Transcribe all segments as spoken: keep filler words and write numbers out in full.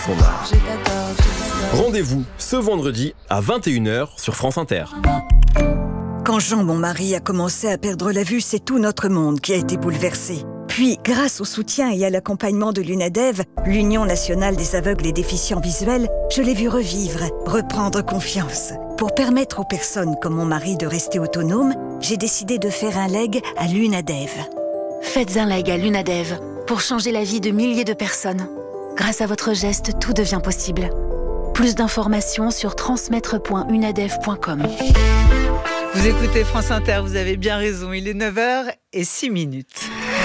Son art. Rendez-vous ce vendredi à vingt et une heures sur France Inter. Quand Jean, mon mari, a commencé à perdre la vue, c'est tout notre monde qui a été bouleversé. Puis, grâce au soutien et à l'accompagnement de l'UNADEV, l'Union nationale des aveugles et déficients visuels, je l'ai vu revivre, reprendre confiance. Pour permettre aux personnes comme mon mari de rester autonomes, j'ai décidé de faire un leg à l'UNADEV. Faites un leg à l'UNADEV pour changer la vie de milliers de personnes. Grâce à votre geste, tout devient possible. Plus d'informations sur transmettre point unadev point com. Vous écoutez France Inter, vous avez bien raison, il est neuf heures zéro six minutes.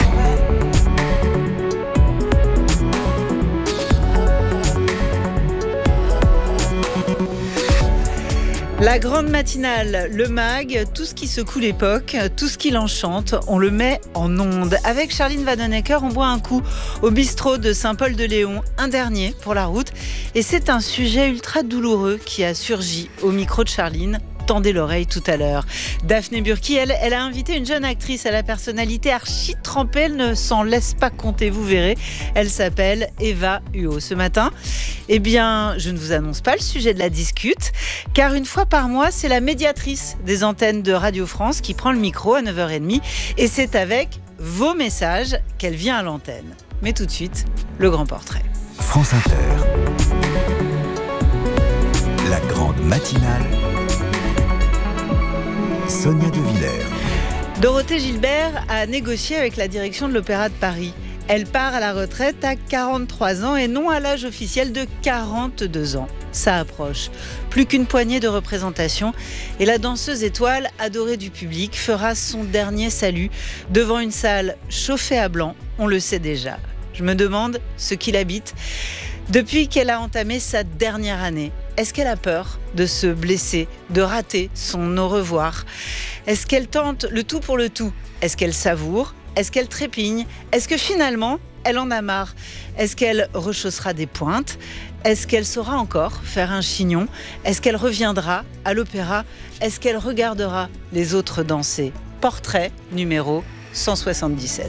La grande matinale, le mag, tout ce qui secoue l'époque, tout ce qui l'enchante, on le met en onde. Avec Charline Vanhoenacker, on boit un coup au bistrot de Saint-Paul-de-Léon, un dernier pour la route. Et c'est un sujet ultra douloureux qui a surgi au micro de Charline. Tendez l'oreille tout à l'heure. Daphné Burki, elle, elle a invité une jeune actrice à la personnalité archi trempée. Elle ne s'en laisse pas compter, vous verrez. Elle s'appelle Eva Huot. Ce matin, eh bien, je ne vous annonce pas le sujet de la discute, car une fois par mois, c'est la médiatrice des antennes de Radio France qui prend le micro à neuf heures trente et c'est avec vos messages qu'elle vient à l'antenne. Mais tout de suite, le grand portrait. France Inter. La grande matinale. Sonia De Villers. Dorothée Gilbert a négocié avec la direction de l'Opéra de Paris. Elle part à la retraite à quarante-trois ans et non à l'âge officiel de quarante-deux ans. Ça approche. Plus qu'une poignée de représentations et la danseuse étoile, adorée du public, fera son dernier salut devant une salle chauffée à blanc. On le sait déjà. Je me demande ce qui l'habite depuis qu'elle a entamé sa dernière année. Est-ce qu'elle a peur de se blesser, de rater son au revoir ? Est-ce qu'elle tente le tout pour le tout ? Est-ce qu'elle savoure ? Est-ce qu'elle trépigne ? Est-ce que finalement, elle en a marre ? Est-ce qu'elle rechaussera des pointes ? Est-ce qu'elle saura encore faire un chignon ? Est-ce qu'elle reviendra à l'opéra ? Est-ce qu'elle regardera les autres danser ? Portrait numéro cent soixante-dix-sept.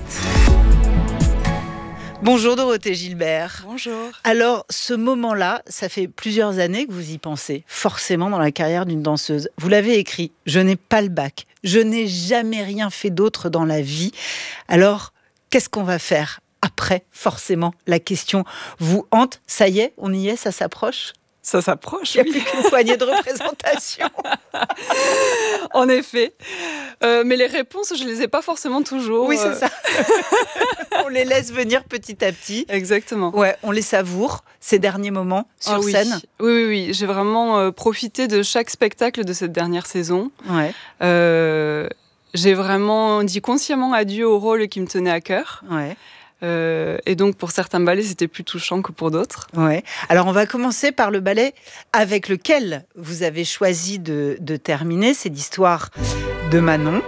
Bonjour Dorothée Gilbert. Bonjour. Alors, ce moment-là, ça fait plusieurs années que vous y pensez, forcément dans la carrière d'une danseuse. Vous l'avez écrit, je n'ai pas le bac, je n'ai jamais rien fait d'autre dans la vie. Alors, qu'est-ce qu'on va faire après ? Forcément, la question vous hante. Ça y est, on y est, ça s'approche ? Ça s'approche, Il n'y a oui. plus qu'une poignée de représentations. En effet. Euh, mais les réponses, je ne les ai pas forcément toujours. Oui, c'est euh... ça. On les laisse venir petit à petit. Exactement. Ouais, on les savoure, ces derniers moments sur ah, oui. scène. Oui, oui, oui. J'ai vraiment euh, profité de chaque spectacle de cette dernière saison. Ouais. Euh, j'ai vraiment dit consciemment adieu au rôle qui me tenait à cœur. Ouais. Euh, et donc, pour certains ballets, c'était plus touchant que pour d'autres. Ouais. Alors, on va commencer par le ballet avec lequel vous avez choisi de, de terminer. C'est l'histoire de Manon.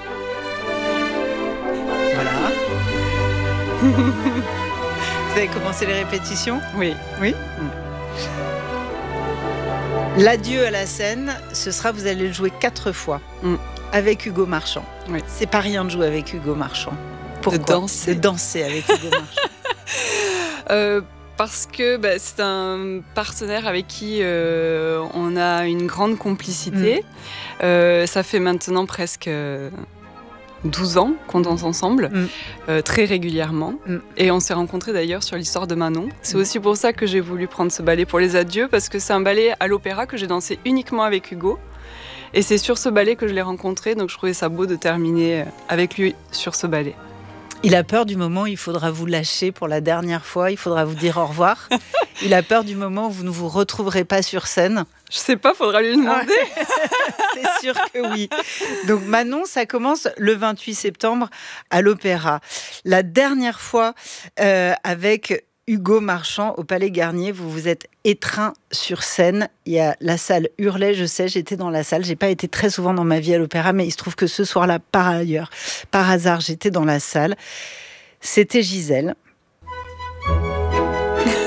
Voilà. Vous avez commencé les répétitions ? Oui. Oui. L'adieu à la scène, ce sera, vous allez le jouer quatre fois mm. avec Hugo Marchand. Oui. C'est pas rien de jouer avec Hugo Marchand. Pourquoi ? De danser. De danser avec Hugo Marchand. euh, parce que bah, c'est un partenaire avec qui euh, on a une grande complicité. Mmh. Euh, ça fait maintenant presque douze ans qu'on danse ensemble, mmh. euh, très régulièrement. Mmh. Et on s'est rencontrés d'ailleurs sur l'histoire de Manon. C'est mmh. aussi pour ça que j'ai voulu prendre ce ballet pour les adieux, parce que c'est un ballet à l'opéra que j'ai dansé uniquement avec Hugo. Et c'est sur ce ballet que je l'ai rencontré, donc je trouvais ça beau de terminer avec lui sur ce ballet. Il a peur du moment où il faudra vous lâcher pour la dernière fois, il faudra vous dire au revoir. Il a peur du moment où vous ne vous retrouverez pas sur scène. Je sais pas, faudra lui demander. C'est sûr que oui. Donc Manon, ça commence le vingt-huit septembre à l'Opéra. La dernière fois euh, avec Hugo Marchand au Palais Garnier, vous vous êtes étreint sur scène. Il y a la salle hurlait, je sais, j'étais dans la salle. J'ai pas été très souvent dans ma vie à l'opéra, mais il se trouve que ce soir-là, par ailleurs, par hasard, j'étais dans la salle. C'était Gisèle.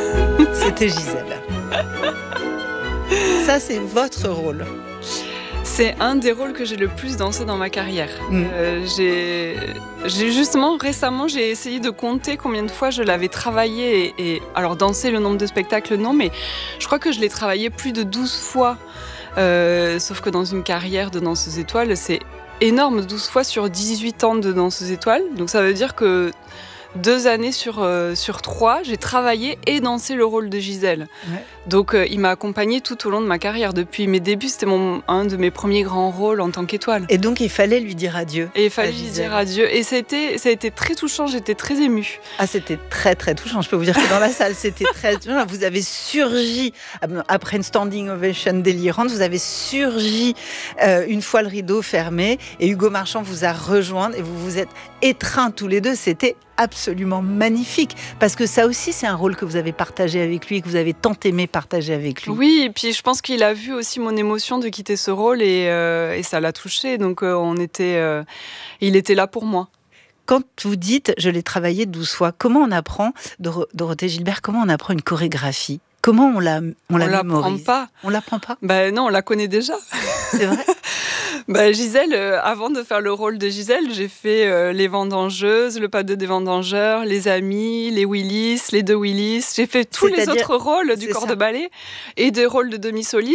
C'était Gisèle. Ça, c'est votre rôle. C'est un des rôles que j'ai le plus dansé dans ma carrière. Mm. Euh, j'ai, j'ai justement, récemment, j'ai essayé de compter combien de fois je l'avais travaillé. Et, et alors, danser, le nombre de spectacles, non, mais je crois que je l'ai travaillé plus de douze fois. Euh, sauf que dans une carrière de danseuse étoile, c'est énorme, douze fois sur dix-huit ans de danseuse étoile. Donc ça veut dire que deux années sur, euh, sur trois, j'ai travaillé et dansé le rôle de Gisèle. Ouais. Donc euh, il m'a accompagnée tout au long de ma carrière. Depuis mes débuts, c'était mon, un de mes premiers grands rôles en tant qu'étoile. Et donc, il fallait lui dire adieu. Et il fallait à lui Gisèle. dire adieu. Et ça a, été, ça a été très touchant, j'étais très émue. Ah, c'était très, très touchant. Je peux vous dire que dans la salle, c'était très... Vous avez surgi, après une standing ovation délirante, vous avez surgi euh, une fois le rideau fermé. Et Hugo Marchand vous a rejoint et vous vous êtes étreints tous les deux. C'était absolument magnifique. Parce que ça aussi, c'est un rôle que vous avez partagé avec lui, que vous avez tant aimé partager avec lui. Oui, et puis je pense qu'il a vu aussi mon émotion de quitter ce rôle et, euh, et ça l'a touché. Donc euh, on était, euh, il était là pour moi. Quand vous dites « je l'ai travaillé douze fois », comment on apprend, Dor- Dorothée Gilbert, comment on apprend une chorégraphie ? Comment on la, on On la l'apprend mémorise ? pas. On l'apprend pas ? Ben non, on la connaît déjà. C'est vrai ? Bah, Gisèle, euh, avant de faire le rôle de Gisèle, j'ai fait euh, les Vendangeuses, le pas de des Vendangeurs, les Amis, les Willis, les deux Willis. J'ai fait tous les C'est-à-dire- autres rôles du c'est corps ça. de ballet et des rôles de demi-soliste.